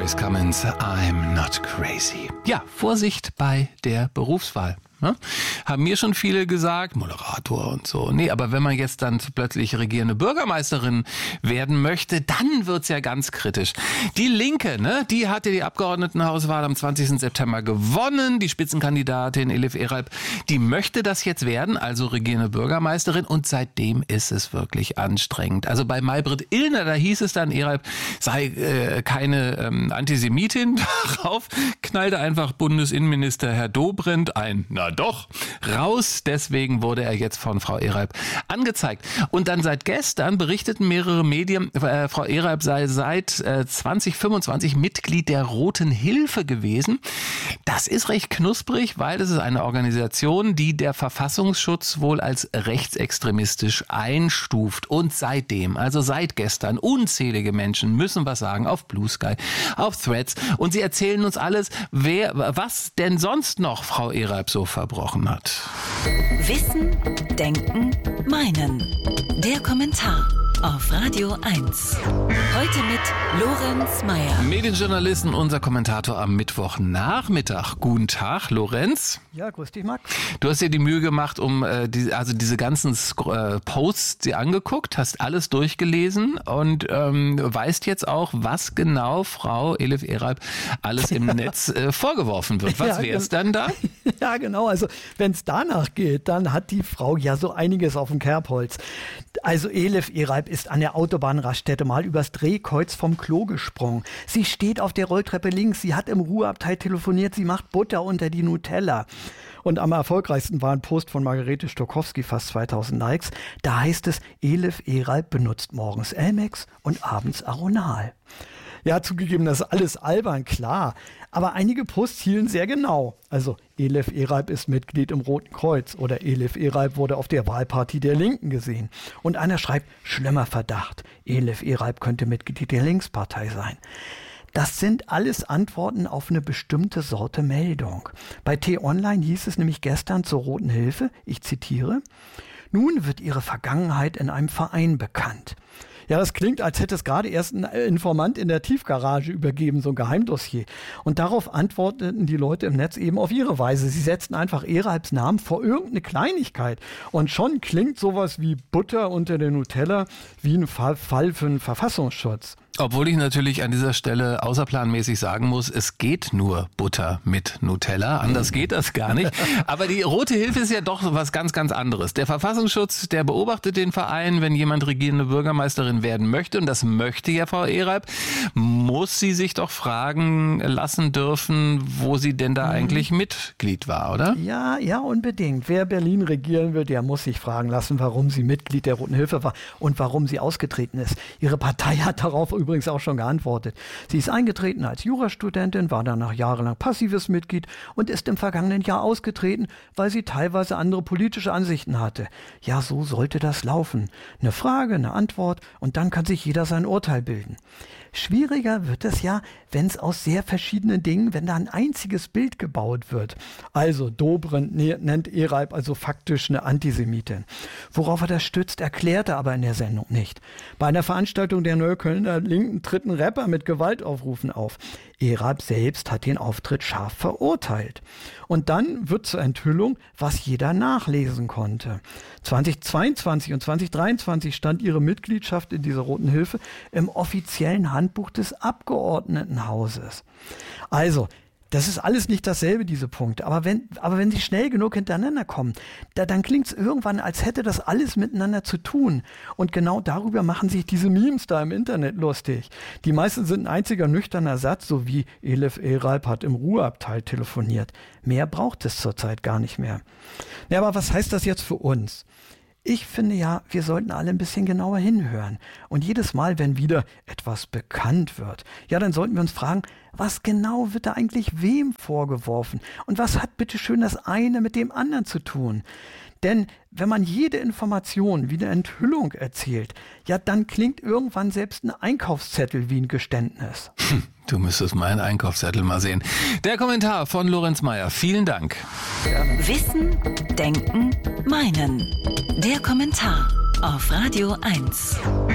Joyce Cummins, I'm not crazy. Ja, Vorsicht bei der Berufswahl. Ne? Haben mir schon viele gesagt, Moderator und so. Nee, aber wenn man jetzt dann plötzlich regierende Bürgermeisterin werden möchte, dann wird's ja ganz kritisch. Die Linke, ne, die hatte die Abgeordnetenhauswahl am 20. September gewonnen. Die Spitzenkandidatin Elif Eralp, die möchte das jetzt werden, also regierende Bürgermeisterin. Und seitdem ist es wirklich anstrengend. Also bei Maybrit Illner, da hieß es dann, Eralp sei keine Antisemitin. Darauf knallte einfach Bundesinnenminister Herr Dobrindt ein. Na doch, raus. Deswegen wurde er jetzt von Frau Eralp angezeigt. Und dann seit gestern berichteten mehrere Medien, Frau Eralp sei seit 2025 Mitglied der Roten Hilfe gewesen. Das ist recht knusprig, weil es ist eine Organisation, die der Verfassungsschutz wohl als rechtsextremistisch einstuft. Und seitdem, also seit gestern, unzählige Menschen müssen was sagen auf Blue Sky, auf Threads. Und sie erzählen uns alles, was denn sonst noch Frau Eralp so verbrochen hat. Wissen, Denken, Meinen. Der Kommentar auf Radio 1. Heute mit Lorenz Meyer. Medienjournalist und unser Kommentator am Mittwochnachmittag. Guten Tag, Lorenz. Ja, grüß dich, Max. Du hast dir die Mühe gemacht, diese ganzen Posts dir angeguckt, hast alles durchgelesen und weißt jetzt auch, was genau Frau Elif Eralp alles im Netz vorgeworfen wird. Was wäre es dann da? Ja, genau. Also wenn es danach geht, dann hat die Frau ja so einiges auf dem Kerbholz. Also Elif Eralp ist an der Autobahnraststätte mal übers Drehkreuz vom Klo gesprungen. Sie steht auf der Rolltreppe links, sie hat im Ruheabteil telefoniert, sie macht Butter unter die Nutella. Und am erfolgreichsten war ein Post von Margarete Stokowski, fast 2000 Likes. Da heißt es, Elif Eralp benutzt morgens Elmex und abends Aronal. Ja, zugegeben, das ist alles albern, klar. Aber einige Posts hielten sehr genau. Also Elif Eralp ist Mitglied im Roten Kreuz oder Elif Eralp wurde auf der Wahlparty der Linken gesehen. Und einer schreibt, schlimmer Verdacht, Elif Eralp könnte Mitglied der Linkspartei sein. Das sind alles Antworten auf eine bestimmte Sorte Meldung. Bei T-Online hieß es nämlich gestern zur Roten Hilfe, ich zitiere, nun wird ihre Vergangenheit in einem Verein bekannt. Ja, das klingt, als hätte es gerade erst ein Informant in der Tiefgarage übergeben, so ein Geheimdossier. Und darauf antworteten die Leute im Netz eben auf ihre Weise. Sie setzten einfach Eralps Namen vor irgendeine Kleinigkeit. Und schon klingt sowas wie Butter unter der Nutella wie ein Fall für einen Verfassungsschutz. Obwohl ich natürlich an dieser Stelle außerplanmäßig sagen muss, es geht nur Butter mit Nutella. Anders geht das gar nicht. Aber die Rote Hilfe ist ja doch was ganz, ganz anderes. Der Verfassungsschutz, der beobachtet den Verein, wenn jemand regierende Bürgermeisterin werden möchte. Und das möchte ja Frau Eralp. Muss sie sich doch fragen lassen dürfen, wo sie denn da eigentlich Mitglied war, oder? Ja, unbedingt. Wer Berlin regieren will, der muss sich fragen lassen, warum sie Mitglied der Roten Hilfe war und warum sie ausgetreten ist. Ihre Partei hat darauf übrigens auch schon geantwortet. Sie ist eingetreten als Jurastudentin, war danach jahrelang passives Mitglied und ist im vergangenen Jahr ausgetreten, weil sie teilweise andere politische Ansichten hatte. Ja, so sollte das laufen. Eine Frage, eine Antwort und dann kann sich jeder sein Urteil bilden. Schwieriger wird es ja, wenn es aus sehr verschiedenen Dingen, wenn da ein einziges Bild gebaut wird. Also Dobrindt nennt Eralp also faktisch eine Antisemitin. Worauf er das stützt, erklärt er aber in der Sendung nicht. Bei einer Veranstaltung der Neuköllner Linken tritt ein Rapper mit Gewaltaufrufen auf. Eralp selbst hat den Auftritt scharf verurteilt. Und dann wird zur Enthüllung, was jeder nachlesen konnte. 2022 und 2023 stand ihre Mitgliedschaft in dieser Roten Hilfe im offiziellen Handbuch des Abgeordnetenhauses. Also, das ist alles nicht dasselbe, diese Punkte. Aber wenn sie schnell genug hintereinander kommen, dann klingt es irgendwann, als hätte das alles miteinander zu tun. Und genau darüber machen sich diese Memes da im Internet lustig. Die meisten sind ein einziger nüchterner Satz, so wie Elif Eralp hat im Ruheabteil telefoniert. Mehr braucht es zurzeit gar nicht mehr. Ja, aber was heißt das jetzt für uns? Ich finde ja, wir sollten alle ein bisschen genauer hinhören. Und jedes Mal, wenn wieder etwas bekannt wird, ja, dann sollten wir uns fragen, was genau wird da eigentlich wem vorgeworfen? Und was hat bitteschön das eine mit dem anderen zu tun? Denn wenn man jede Information wie eine Enthüllung erzählt, ja, dann klingt irgendwann selbst ein Einkaufszettel wie ein Geständnis. Du müsstest meinen Einkaufszettel mal sehen. Der Kommentar von Lorenz Meyer. Vielen Dank. Gerne. Wissen, Denken, Meinen. Der Kommentar auf Radio 1.